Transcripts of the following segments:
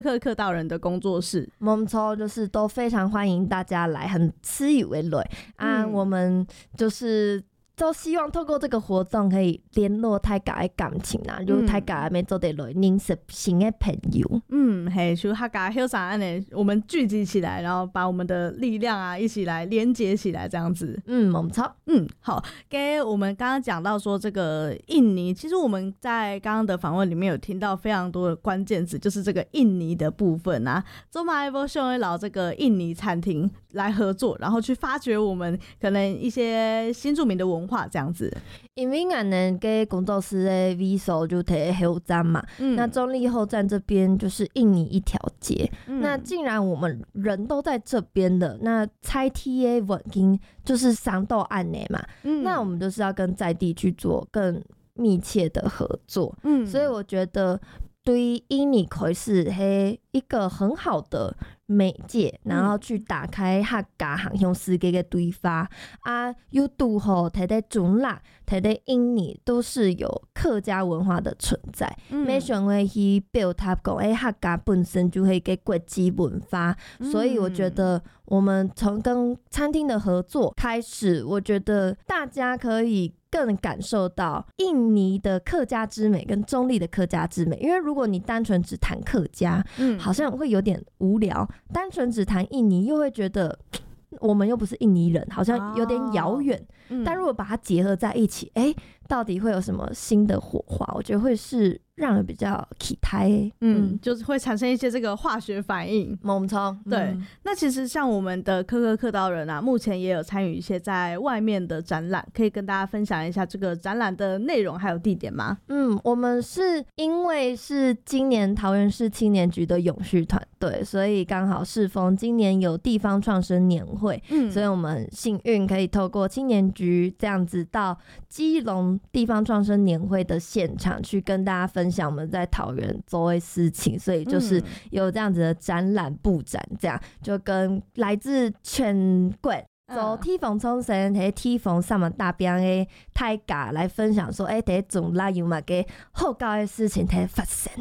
客客道人的工作室。 没错，就是都非常欢迎大家来，很吃以为累啊。我们就是都希望透过这个活动可以联络大家的感情啊，就大家要做得来认识新的朋友。 嘿，就大家休啥呢？我们聚集起来，然后把我们的力量啊一起来连接起来，这样子。 没错。 好，给我们刚刚讲到说这个印尼，其实我们在刚刚的访问里面有听到非常多的关键字，就是这个印尼的部分啊。周马一波秀会老这个印尼餐厅来合作，然后去发掘我们可能一些新住民的文化这样子。 因为我们给工作室的 visa 就在后站嘛，那中立后站这边就是印尼一条街。那既然我们人都在这边的，那拆 TA 稳定就是商道案内嘛，那我们就是要跟在地去做更密切的合作。所以我觉得对印尼可以是一个很好的媒介，然后去打开客家航向世界的对话啊，又拄好睇在中辣，睇在印尼都是有客家文化的存在。没想会去表达讲，客家本身就会给国际文化，所以我觉得我们从跟餐厅的合作开始，我觉得大家可以更感受到印尼的客家之美跟中立的客家之美。因为如果你单纯只谈客家，好像会有点无聊，单纯只谈印尼又会觉得我们又不是印尼人，好像有点遥远。但如果把它结合在一起，到底会有什么新的火花？我觉得会是让人比较期待。 就是会产生一些这个化学反应。 没错。 对，那其实像我们的客客道人啊，目前也有参与一些在外面的展览，可以跟大家分享一下这个展览的内容还有地点吗？ 我们是因为是今年桃园市青年局的永续团队，所以刚好适逢今年有地方创生年会，所以我们幸运可以透过青年局这样子到基隆地方创生年会的现场去跟大家分享我们在桃园做的事情，所以就是有这样子的展览布展，这样就跟来自全国走天凤冲绳和天凤上门大边的大家来分享说，第一种哪有嘛个好搞的事情在发生。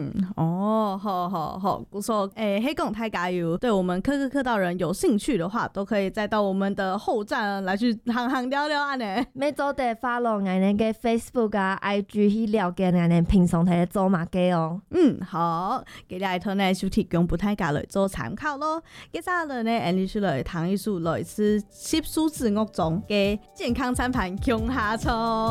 好，不错。黑共大家有对我们客客道人有兴趣的话，都可以再到我们的后站来去行聊聊安呢。 每周得 follow 我们的 Facebook 啊 IG 去了解我们平常在做嘛个哦。 好，给大家呢就提供不太家来做参考咯。接下来呢，安利出来谈一术来自10数字屋中嘅健康餐盘穷下錯。